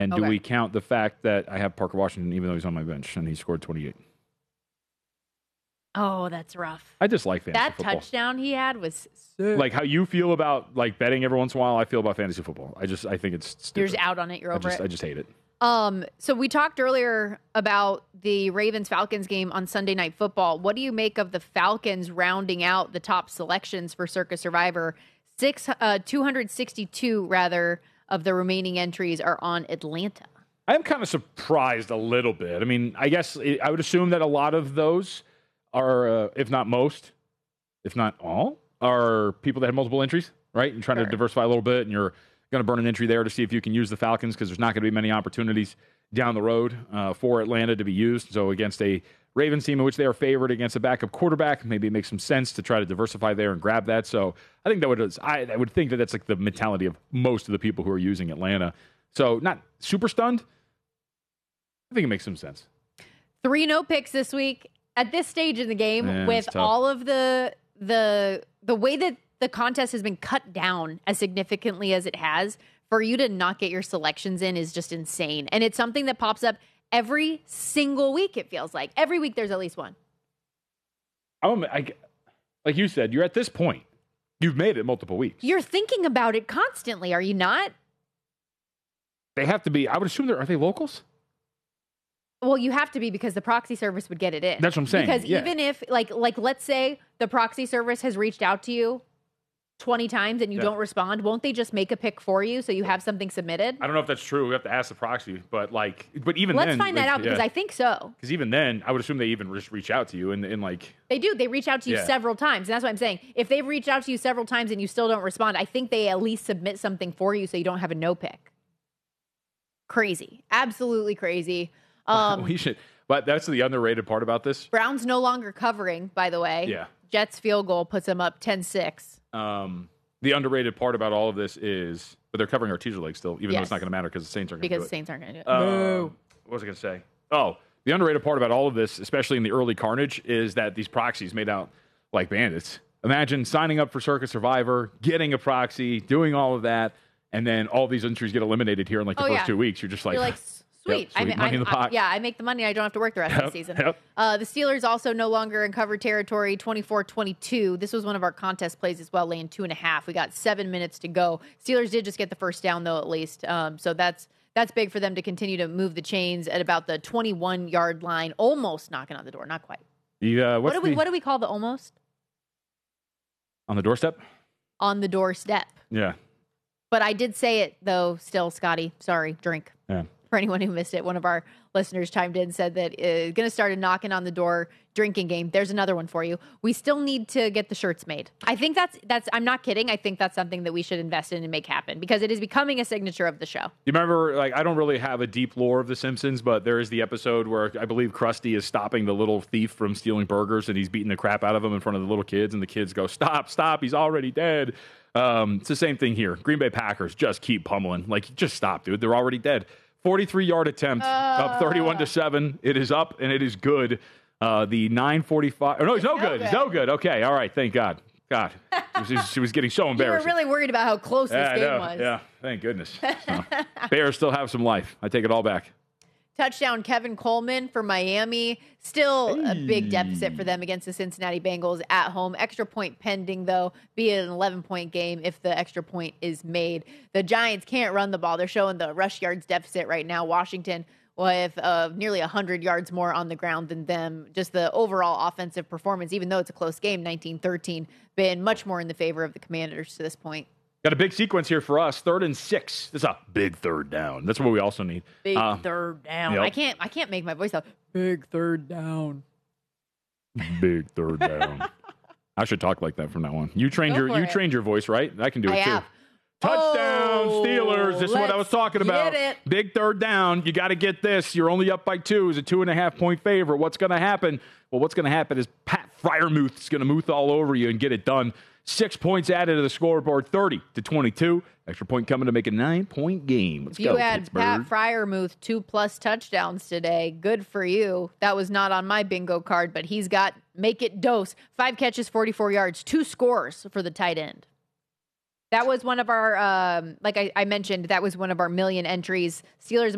And do we count the fact that I have Parker Washington even though he's on my bench and he scored 28? Oh, that's rough. I just like fantasy football. That touchdown he had was sick. Like how you feel about like betting every once in a while, I feel about fantasy football. I think it's stupid. You're just out on it. You're over it. I just hate it. So we talked earlier about the Ravens-Falcons game on Sunday Night Football. What do you make of the Falcons rounding out the top selections for Circa Survivor? 262 rather of the remaining entries are on Atlanta. I'm kind of surprised a little bit. I mean, I guess I would assume that a lot of those are, if not most, if not all, are people that have multiple entries, right? You're trying to diversify a little bit, and you're going to burn an entry there to see if you can use the Falcons because there's not going to be many opportunities down the road for Atlanta to be used. So against a Ravens team in which they are favored against a backup quarterback, maybe it makes some sense to try to diversify there and grab that. So I think I would think that that's like the mentality of most of the people who are using Atlanta. So not super stunned. I think it makes some sense. 3 no picks this week at this stage in the game with all of the way that the contest has been cut down as significantly as it has. For you to not get your selections in is just insane. And it's something that pops up every single week, it feels like. Every week there's at least one. Like you said, you're at this point. You've made it multiple weeks. You're thinking about it constantly, are you not? They have to be. I would assume are they locals? Well, you have to be because the proxy service would get it in. That's what I'm saying. Because even if, like let's say the proxy service has reached out to you 20 times and you don't respond, won't they just make a pick for you so you have something submitted? I don't know if that's true. We have to ask the proxy, but even let's then, find that out because I think so. Because even then, I would assume they even just reach out to you and like they do. They reach out to you several times, and that's what I'm saying. If they've reached out to you several times and you still don't respond, I think they at least submit something for you so you don't have a no pick. Crazy, absolutely crazy. We should. But that's the underrated part about this. Browns no longer covering, by the way. Yeah. Jets field goal puts them up 10-6. The underrated part about all of this is, but they're covering our teaser leg still, even though it's not going to matter because the Saints aren't going to do it. Because the Saints aren't going to do it. What was I going to say? Oh, the underrated part about all of this, especially in the early carnage, is that these proxies made out like bandits. Imagine signing up for Circa Survivor, getting a proxy, doing all of that, and then all these entries get eliminated here in like the first 2 weeks. You're just like, sweet. Money in the pot. I make the money. I don't have to work the rest of the season. The Steelers also no longer in cover territory, 24-22. This was one of our contest plays as well, laying 2.5. We got 7 minutes to go. Steelers did just get the first down, though, at least. So that's big for them to continue to move the chains at about the 21-yard line, almost knocking on the door. Not quite. What do we call the almost? On the doorstep? On the doorstep. Yeah. But I did say it, though, still, Scotty. Sorry, drink. Yeah. For anyone who missed it, one of our listeners chimed in and said that it's going to start a knocking on the door drinking game. There's another one for you. We still need to get the shirts made. I think that's I'm not kidding. I think that's something that we should invest in and make happen because it is becoming a signature of the show. You remember, I don't really have a deep lore of The Simpsons, but there is the episode where I believe Krusty is stopping the little thief from stealing burgers and he's beating the crap out of him in front of the little kids and the kids go, stop, he's already dead. It's the same thing here. Green Bay Packers just keep pummeling. Just stop, dude. They're already dead. 43-yard attempt, up 31-7. It is up, and it is good. The 9:45. Oh, no, he's no good. He's no good. Okay, all right. Thank God. God, she was getting so embarrassed. You were really worried about how close this game was. Yeah, thank goodness. So, Bears still have some life. I take it all back. Touchdown, Kevin Coleman for Miami. Still a big deficit for them against the Cincinnati Bengals at home. Extra point pending, though, be it an 11-point game if the extra point is made. The Giants can't run the ball. They're showing the rush yards deficit right now. Washington with nearly 100 yards more on the ground than them. Just the overall offensive performance, even though it's a close game, 19-13, been much more in the favor of the Commanders to this point. Got a big sequence here for us. 3rd and 6. This is a big third down. That's what we also need. Big third down. Yep. I can't make my voice out. Big third down. Big third down. I should talk like that from now on. You trained your voice, right? I can do it too. Have. Touchdown, Steelers. This is what I was talking about. Big third down. You got to get this. You're only up by 2. It's a 2.5-point favorite. What's going to happen? Well, what's going to happen is Pat Freiermuth's going to muth all over you and get it done. 6 points added to the scoreboard, 30-22. Extra point coming to make a 9-point game. Let's go, you had Pittsburgh. Pat Freiermuth 2+ touchdowns today. Good for you. That was not on my bingo card, but he's got make it dose. 5 catches, 44 yards, 2 scores for the tight end. That was one of our, like I mentioned, that was one of our million entries. Steelers